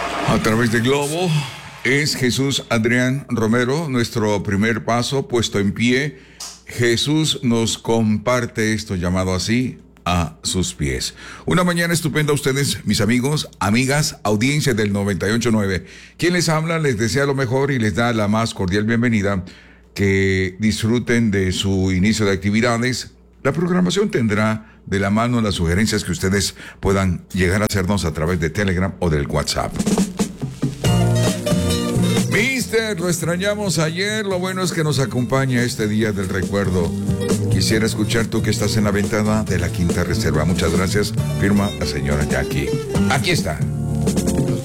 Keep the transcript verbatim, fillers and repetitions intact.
A través de Globo es Jesús Adrián Romero, nuestro primer paso puesto en pie. Jesús nos comparte esto llamado así, a sus pies. Una mañana estupenda a ustedes, mis amigos, amigas, audiencia del noventa y ocho punto nueve. Quien les habla les desea lo mejor y les da la más cordial bienvenida. Que disfruten de su inicio de actividades. La programación tendrá de la mano las sugerencias que ustedes puedan llegar a hacernos a través de Telegram o del WhatsApp. Mister, lo extrañamos ayer, lo bueno es que nos acompaña este día del recuerdo. Quisiera escuchar tú que estás en la ventana de la Quinta Reserva. Muchas gracias, firma la señora Jackie. Aquí está.